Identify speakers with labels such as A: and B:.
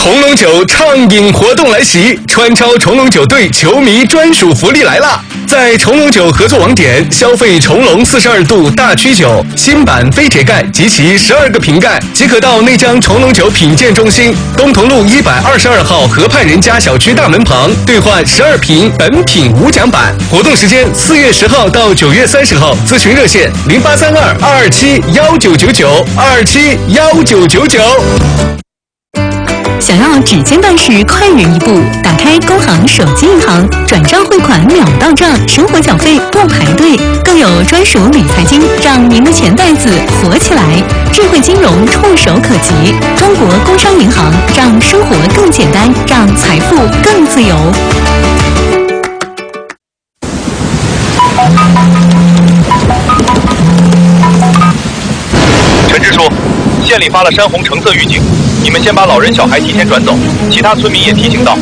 A: 重龙酒畅饮活动来袭，川超重龙酒队球迷专属福利来啦！在重龙酒合作网点消费重龙42度大曲酒新版飞铁盖及其12个瓶盖，即可到内江重龙酒品鉴中心东同路122号河畔人家小区大门旁兑换12瓶本品无奖版。活动时间4月10号到9月30号，咨询热线0832-227-1999，227-1999。
B: 想要指尖办事快人一步，打开工行手机银行，转账汇款秒到账，生活缴费不排队，更有专属理财金，让您的钱袋子活起来。智慧金融触手可及，中国工商银行让生活更简单，让财富更自由。
C: 陈支书，县里发了山洪橙色预警，你们先把老人小孩提前转走，其他村民也提醒到，